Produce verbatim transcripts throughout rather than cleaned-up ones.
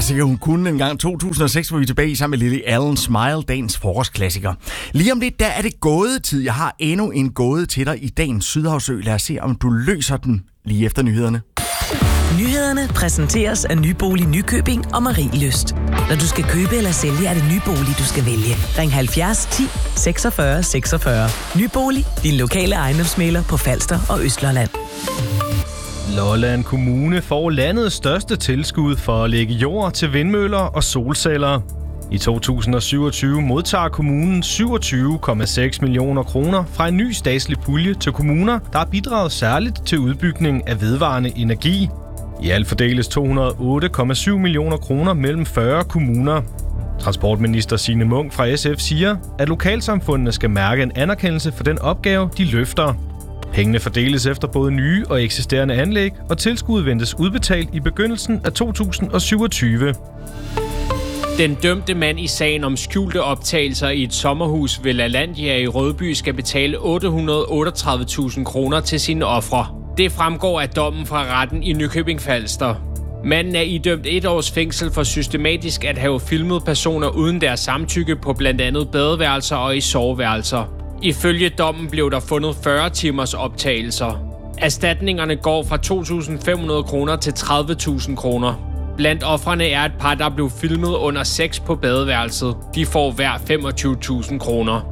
Ah, sikkert hun kunne en gang. to tusind og seks var vi tilbage sammen med Lily Allen, Smile, dagens forårsklassiker. Lige om lidt, der er det gådetid. Jeg har endnu en gåde til dig i dagens Sydhavsø. Lad os se, om du løser den lige efter nyhederne. Nyhederne præsenteres af Nybolig Nykøbing og Marielyst. Når du skal købe eller sælge, er det Nybolig, du skal vælge. Ring halvfjerds ti seksogfyrre seksogfyrre. Nybolig, din lokale ejendomsmægler på Falster og Østlandet. Lolland Kommune får landets største tilskud for at lægge jord til vindmøller og solceller. I to tusind og syvogtyve modtager kommunen syvogtyve komma seks millioner kroner fra en ny statslig pulje til kommuner, der har bidraget særligt til udbygning af vedvarende energi. I alt fordeles to hundrede og otte komma syv millioner kroner mellem fyrre kommuner. Transportminister Signe Munk fra S F siger, at lokalsamfundene skal mærke en anerkendelse for den opgave, de løfter. Pengene fordeles efter både nye og eksisterende anlæg, og tilskuddet ventes udbetalt i begyndelsen af to tusind og syvogtyve. Den dømte mand i sagen om skjulte optagelser i et sommerhus ved LaLandia i Rødby skal betale otte hundrede og otteogtredive tusind kroner til sine ofre. Det fremgår af dommen fra retten i Nykøbing Falster. Manden er idømt et års fængsel for systematisk at have filmet personer uden deres samtykke på blandt andet badeværelser og i soveværelser. Ifølge dommen blev der fundet fyrre timers optagelser. Erstatningerne går fra to tusind fem hundrede kroner til tredive tusind kroner. Blandt ofrene er et par, der blev filmet under sex på badeværelset. De får hver femogtyve tusind kroner.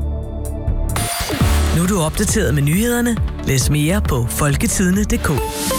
Nu er du opdateret med nyhederne. Læs mere på folketidende punktum d k.